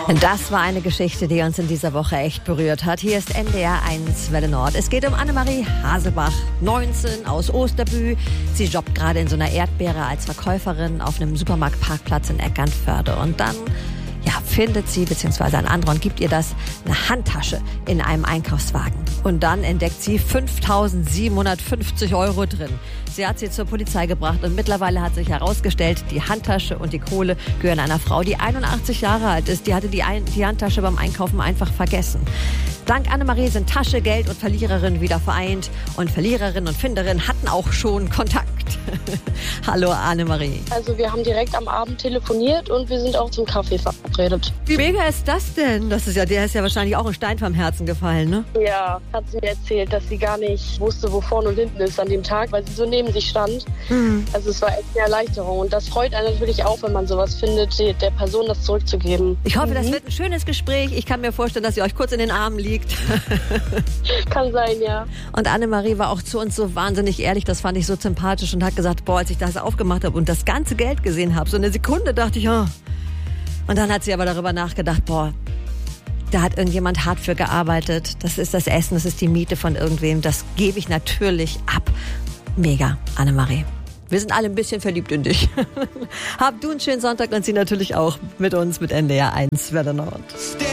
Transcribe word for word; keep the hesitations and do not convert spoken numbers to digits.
Das war eine Geschichte, die uns in dieser Woche echt berührt hat. Hier ist N D R eins Welle Nord. Es geht um Annemarie Haselbach, neunzehn, aus Osterbühl. Sie jobbt gerade in so einer Erdbeere als Verkäuferin auf einem Supermarktparkplatz in Eckernförde. Und dann ja, findet sie, beziehungsweise ein anderer, und gibt ihr das, eine Handtasche in einem Einkaufswagen. Und dann entdeckt sie fünftausendsiebenhundertfünfzig Euro drin. Sie hat sie zur Polizei gebracht und mittlerweile hat sich herausgestellt, die Handtasche und die Kohle gehören einer Frau, die einundachtzig Jahre alt ist. Die hatte die, Ein- die Handtasche beim Einkaufen einfach vergessen. Dank Annemarie sind Tasche, Geld und Verliererin wieder vereint. Und Verliererin und Finderin hatten auch schon Kontakt. Hallo Annemarie. Also wir haben direkt am Abend telefoniert und wir sind auch zum Kaffee verabredet. Wie mega ist das denn? Das ist ja, der ist ja wahrscheinlich auch ein Stein vom Herzen gefallen, ne? Ja, hat sie mir erzählt, dass sie gar nicht wusste, wo vorne und hinten ist an dem Tag, weil sie so neben sich stand. Mhm. Also es war echt eine Erleichterung. Und das freut einen natürlich auch, wenn man sowas findet, der Person das zurückzugeben. Ich hoffe, mhm. das wird ein schönes Gespräch. Ich kann mir vorstellen, dass ihr euch kurz in den Armen liegt. Kann sein, ja. Und Annemarie war auch zu uns so wahnsinnig ehrlich, das fand ich so sympathisch und hat gesagt, boah, als ich das aufgemacht habe und das ganze Geld gesehen habe, so eine Sekunde dachte ich, oh. Und dann hat sie aber darüber nachgedacht, boah, da hat irgendjemand hart für gearbeitet. Das ist das Essen, das ist die Miete von irgendwem. Das gebe ich natürlich ab. Mega, Annemarie. Wir sind alle ein bisschen verliebt in dich. Hab du einen schönen Sonntag und sie natürlich auch mit uns mit N D R eins Welle Nord.